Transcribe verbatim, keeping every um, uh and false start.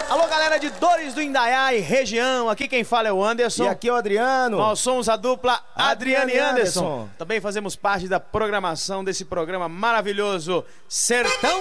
Alô, galera de Dores do Indaiá e região, aqui quem fala é o Anderson. E aqui é o Adriano. Nós somos a dupla Adriano e Anderson. Anderson. Também fazemos parte da programação desse programa maravilhoso, Sertão